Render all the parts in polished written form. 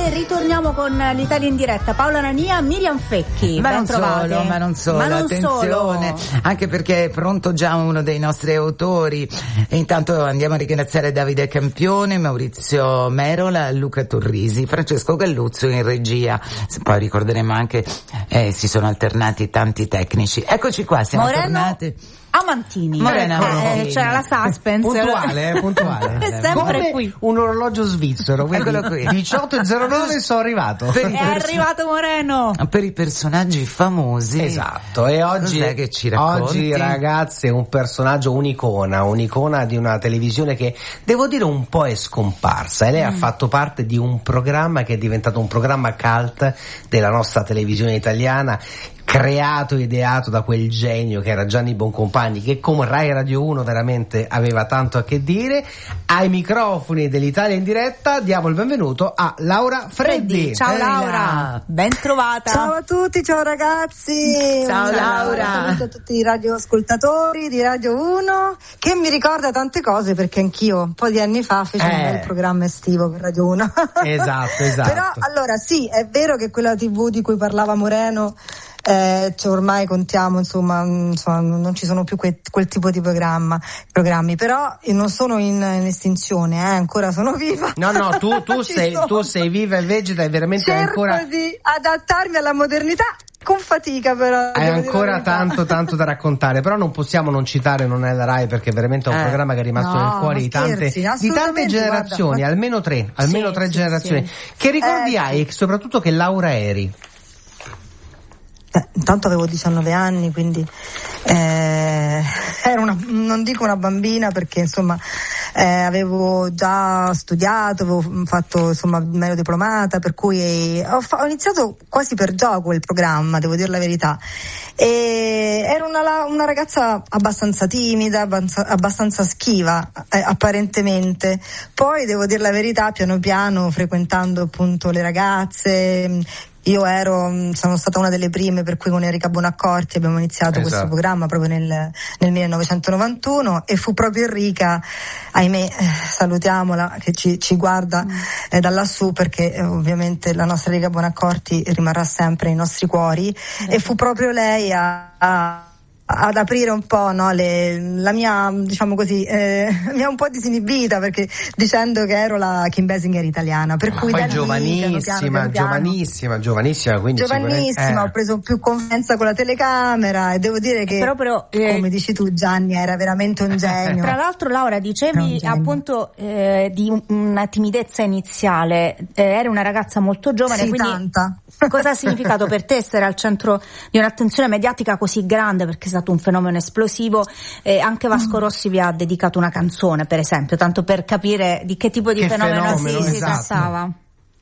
e ritorniamo con l'Italia in diretta. Paola Nania, Miriam Fecchi. Ma non solo, attenzione, anche perché è pronto già uno dei nostri autori. E intanto andiamo a ringraziare Davide Campione, Maurizio Merola, Luca Torrisi, Francesco Galluzzo in regia. Poi ricorderemo anche, si sono alternati tanti tecnici. Eccoci qua, siamo tornati. Amantini. C'era la suspense. Puntuale. È sempre come qui. Un orologio svizzero. Eccolo qui. 18:09 sono arrivato. È arrivato Moreno. Per i personaggi famosi. Esatto. E oggi, che ci racconti? Oggi, ragazzi, è un personaggio, un'icona di una televisione che devo dire un po' è scomparsa. E lei ha fatto parte di un programma che è diventato un programma cult della nostra televisione italiana, creato e ideato da quel genio che era Gianni Boncompagni, che come Rai Radio 1 veramente aveva tanto a che dire. Ai microfoni dell'Italia in diretta diamo il benvenuto a Laura Freddi. Ciao Laura, ben trovata. Ciao a tutti, ciao ragazzi. Ciao Laura. Saluto a tutti i radioascoltatori di Radio 1, che mi ricorda tante cose perché anch'io un po' di anni fa feci un bel programma estivo per Radio 1. Esatto. Però allora sì, è vero che quella TV di cui parlava Moreno, ormai contiamo, insomma, non ci sono più quel tipo di programmi, però io non sono in estinzione, ancora sono viva. No, tu sei viva e vegeta e veramente cerco ancora di adattarmi alla modernità con fatica, però hai ancora tanto da raccontare, però non possiamo non citare Non è la Rai, perché veramente è un programma che è rimasto nel cuore di tante generazioni, guarda, almeno tre generazioni. Sì. Che ricordi hai e soprattutto che Laura eri? Intanto avevo 19 anni, quindi ero non dico una bambina, perché insomma avevo già studiato, avevo fatto insomma mi ero diplomata, per cui ho iniziato quasi per gioco il programma, devo dire la verità. E ero una ragazza abbastanza timida, abbastanza schiva, apparentemente. Poi devo dire la verità, piano piano, frequentando appunto le ragazze, io sono stata una delle prime per cui con Enrica Bonaccorti abbiamo iniziato questo programma proprio nel 1991, e fu proprio Enrica, ahimè, salutiamola, che ci guarda da lassù, perché ovviamente la nostra Enrica Bonaccorti rimarrà sempre nei nostri cuori, e fu proprio lei ad aprire un po', no, la mia, diciamo così, mi ha un po' disinibita, perché dicendo che ero la Kim Basinger italiana, per cui poi da giovanissima, quindi giovanissima, ho preso più confidenza con la telecamera, e devo dire che come dici tu, Gianni era veramente un genio. Tra l'altro, Laura, dicevi appunto di una timidezza iniziale, eri una ragazza molto giovane, sì, quindi tanta. Cosa ha significato per te essere al centro di un'attenzione mediatica così grande, perché è stato un fenomeno esplosivo, e anche Vasco Rossi vi ha dedicato una canzone, per esempio, tanto per capire di che tipo di fenomeno si trattava.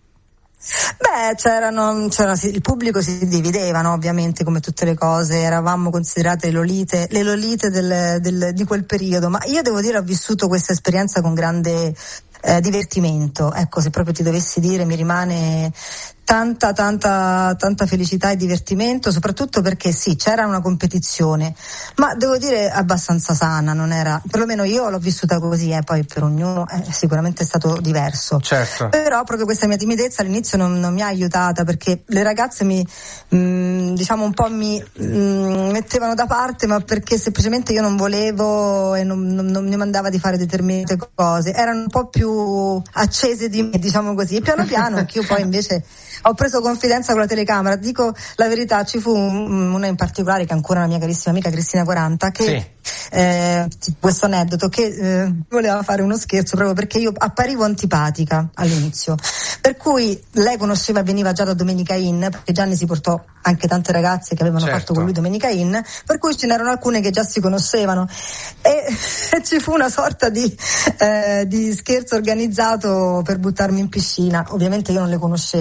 Beh, il pubblico si divideva, no? Ovviamente, come tutte le cose, eravamo considerate le lolite di quel periodo, ma io devo dire ho vissuto questa esperienza con grande divertimento. Ecco, se proprio ti dovessi dire, mi rimane tanta felicità e divertimento, soprattutto perché sì, c'era una competizione, ma devo dire abbastanza sana, non era, perlomeno io l'ho vissuta così, poi per ognuno sicuramente è stato diverso. Certo. Però proprio questa mia timidezza all'inizio non mi ha aiutata, perché le ragazze diciamo un po' mi mettevano da parte, ma perché semplicemente io non volevo e non mi mandava di fare determinate cose, erano un po' più accese di me, diciamo così, e piano piano anch'io poi invece ho preso confidenza con la telecamera. Dico la verità, ci fu una in particolare, che è ancora una mia carissima amica, Cristina 40, che questo aneddoto, che voleva fare uno scherzo proprio perché io apparivo antipatica all'inizio, per cui lei conosceva e veniva già da Domenica In, perché Gianni si portò anche tante ragazze che avevano fatto con lui Domenica In, per cui ce n'erano alcune che già si conoscevano, e ci fu una sorta di scherzo organizzato per buttarmi in piscina. Ovviamente io non le conoscevo, non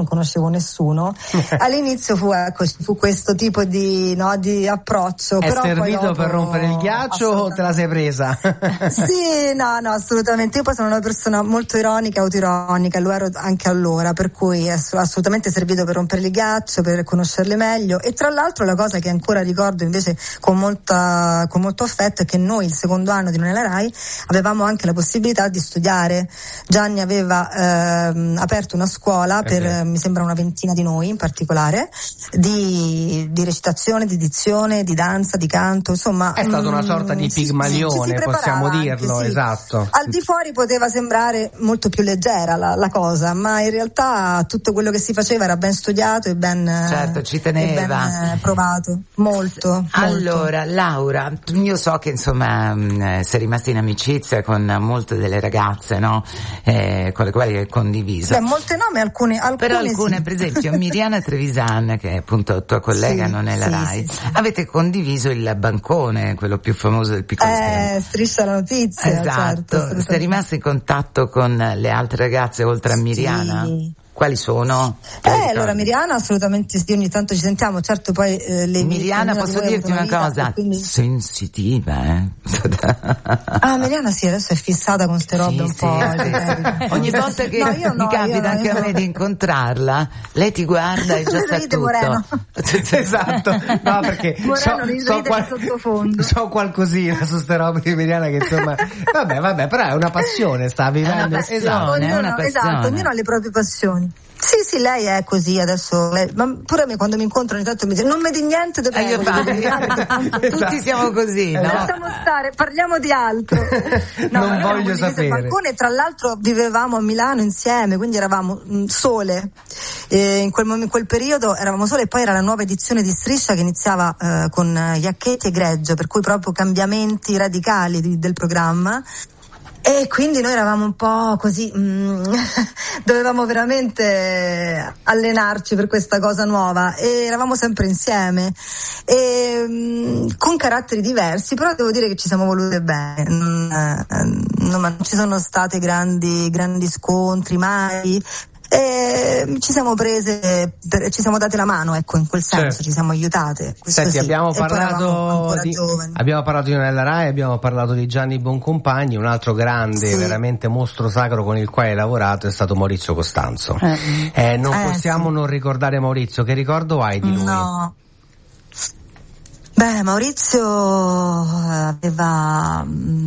conoscevo nessuno. All'inizio fu questo tipo di approccio. È però servito poi dopo, per rompere il ghiaccio o te la sei presa? Sì, no, assolutamente. Io poi sono una persona molto ironica, autoironica, lo ero anche allora, per cui è assolutamente servito per rompere il ghiaccio, per conoscerle meglio. E tra l'altro la cosa che ancora ricordo invece con molto affetto è che noi il secondo anno di Non è la Rai avevamo anche la possibilità di studiare. Gianni aveva aperto una scuola per mi sembra una ventina di noi in particolare di recitazione, di dizione, di danza, di canto, insomma è stata una sorta di Pigmalione, possiamo dirlo, anche, sì. Esatto. Al di fuori poteva sembrare molto più leggera la cosa, ma in realtà tutto quello che si faceva era ben studiato e ben, certo, ci teneva, ben provato, molto. Allora Laura, io so che insomma sei rimasta in amicizia con molte delle ragazze, no? Con le quali hai condiviso. Beh, molte no, ma alcune però alcune, sì. Per esempio Miriana Trevisan, che è appunto tua collega, sì, Non è la Rai, sì. Avete condiviso il bancone, quello più famoso del piccolo schermo. Striscia la notizia. Esatto. Certo, sei rimasta in contatto con le altre ragazze oltre a Miriana? Sì. Quali sono? Allora Miriana assolutamente sì, ogni tanto ci sentiamo, certo poi Miriana, posso dirti una cosa? Quindi... sensitiva, Miriana sì, adesso è fissata con ste robe un po'. Sì. Ogni volta che mi capita anche a me di incontrarla, lei ti guarda e già sa tutto. Moreno. Esatto, no, perché so qualcosina su ste robe di Miriana che insomma vabbè, però è una passione, sta vivendo. Esatto, ognuno ha le proprie passioni. Sì, lei è così adesso, ma pure a me quando mi incontrano ogni tanto mi dice non mi di niente, tutti siamo così, no? Lasciamo stare, parliamo di altro. Non voglio sapere. Il balcone, tra l'altro vivevamo a Milano insieme, quindi eravamo sole, in quel periodo eravamo sole, e poi era la nuova edizione di Striscia che iniziava con Iacchetti e Greggio, per cui proprio cambiamenti radicali del programma. E quindi noi eravamo un po' così, dovevamo veramente allenarci per questa cosa nuova e eravamo sempre insieme e con caratteri diversi, però devo dire che ci siamo volute bene, non ci sono state grandi scontri mai. Ci siamo prese, ci siamo date la mano, ecco, in quel senso, certo. Ci siamo aiutate. Senti, sì. abbiamo parlato di Nella Rai, abbiamo parlato di Gianni Boncompagni, un altro grande, veramente mostro sacro con il quale hai lavorato è stato Maurizio Costanzo. Non possiamo non ricordare Maurizio, che ricordo hai di lui? No. Beh, Maurizio aveva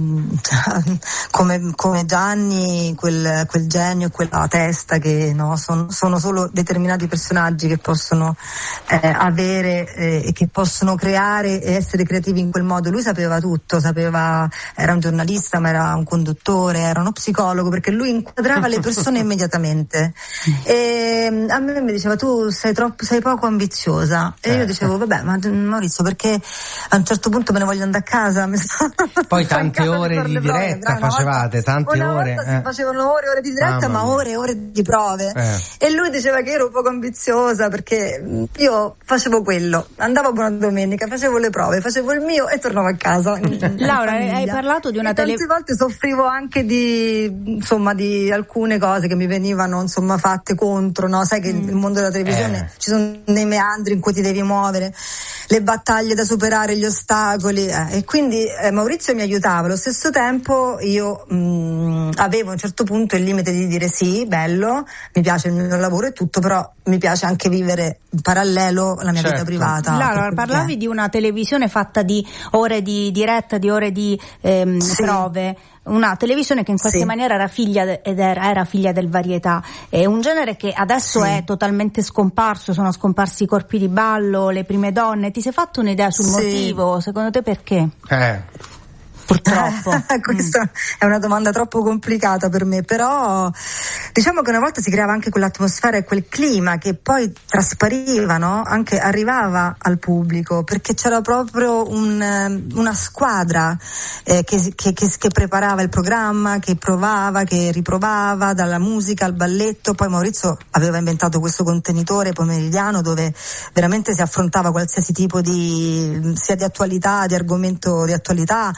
come Gianni quel genio, quella testa che sono solo determinati personaggi che possono avere e che possono creare e essere creativi in quel modo. Lui sapeva tutto, era un giornalista, ma era un conduttore, era uno psicologo, perché lui inquadrava le persone immediatamente. E a me mi diceva tu sei poco ambiziosa, e io dicevo vabbè, ma Maurizio, perché a un certo punto me ne voglio andare a casa. Poi tante ore di diretta facevate, tante ore. Si facevano ore di diretta, ma ore di prove. E lui diceva che ero poco ambiziosa perché io facevo quello, andavo a Buona Domenica, facevo le prove, facevo il mio e tornavo a casa. Laura, hai parlato di una tante volte soffrivo anche di alcune cose che mi venivano fatte contro, no? Sai che il mondo della televisione ci sono dei meandri in cui ti devi muovere, le battaglie da superare, gli ostacoli, e quindi Maurizio mi aiutava. Allo stesso tempo io avevo a un certo punto il limite di dire sì, bello, mi piace il mio lavoro e tutto, però mi piace anche vivere in parallelo la mia vita privata. Laura, parlavi di una televisione fatta di ore di diretta, di ore di prove. Una televisione che in qualche maniera era figlia del varietà, è un genere che adesso è totalmente scomparso, sono scomparsi i corpi di ballo, le prime donne. Ti sei fatto un'idea sul motivo? Secondo te perché? Purtroppo. Questa è una domanda troppo complicata per me, però diciamo che una volta si creava anche quell'atmosfera e quel clima che poi traspariva, no? Anche arrivava al pubblico, perché c'era proprio una squadra che preparava il programma, che provava, che riprovava, dalla musica al balletto. Poi Maurizio aveva inventato questo contenitore pomeridiano dove veramente si affrontava qualsiasi tipo sia di attualità, di argomento di attualità, e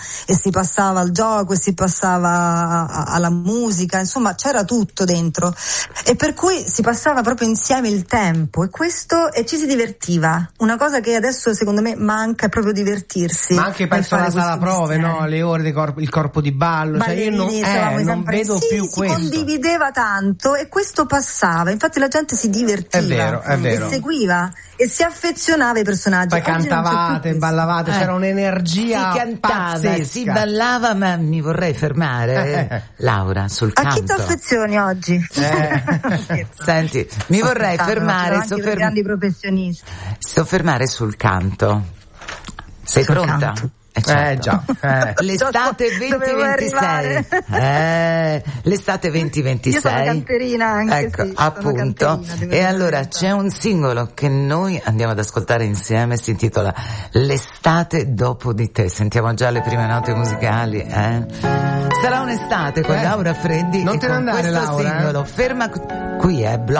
si passava al gioco e si passava alla musica, insomma c'era tutto dentro, e per cui si passava proprio insieme il tempo e ci si divertiva. Una cosa che adesso secondo me manca è proprio divertirsi. Ma anche penso alla sala prove, no? Le ore il corpo di ballo, cioè io non vedo più questo. Si condivideva tanto e questo passava, infatti la gente si divertiva, è vero. E seguiva e si affezionava ai personaggi. Poi cantavate, ballavate, c'era un'energia si cantava, pazzesca. si ballava, ma mi vorrei fermare, Laura, sul canto. A chi ti affezioni oggi? Senti, mi vorrei fermare, grandi professionisti. Soffermare sul canto. Sei pronta? Canto. Già. L'estate 2026. L'estate 2026. Io sono canterina anche. Ecco, sì, appunto. E allora c'è un singolo che noi andiamo ad ascoltare insieme, si intitola L'estate dopo di te. Sentiamo già le prime note musicali, Sarà un'estate con Laura Freddi non e te con ne andare, questo Laura, singolo. Ferma qui,